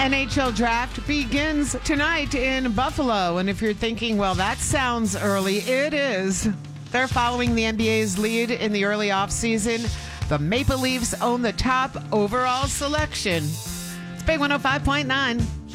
NHL draft begins tonight in Buffalo. And if you're thinking, well, that sounds early, it is. They're following the NBA's lead in the early offseason. The Maple Leafs own the top overall selection. It's Big 105.9.